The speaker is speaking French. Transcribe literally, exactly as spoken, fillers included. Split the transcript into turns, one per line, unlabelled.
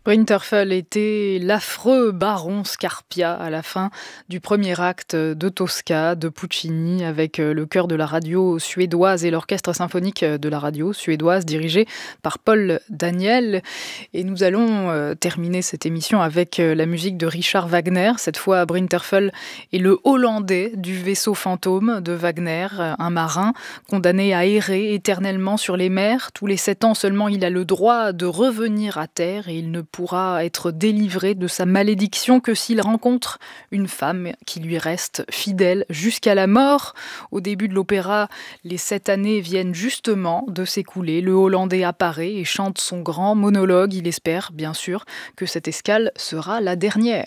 Brinterfell était l'affreux baron Scarpia à la fin du premier acte de Tosca de Puccini avec euh, le chœur de la radio suédoise et l'orchestre symphonique de la radio suédoise dirigé par Paul Daniel. Et nous allons euh, terminer cette émission avec euh, la musique de Richard Wagner. Cette fois, Brinterfell est le Hollandais du vaisseau fantôme de Wagner, euh, un marin condamné à errer éternellement sur les mers. Tous les sept ans seulement, il a le droit de revenir à terre et il ne pourra être délivré de sa malédiction que s'il rencontre une femme qui lui reste fidèle jusqu'à la mort. Au début de l'opéra, les sept années viennent justement de s'écouler. Le Hollandais apparaît et chante son grand monologue. Il espère, bien sûr, que cette escale sera la dernière.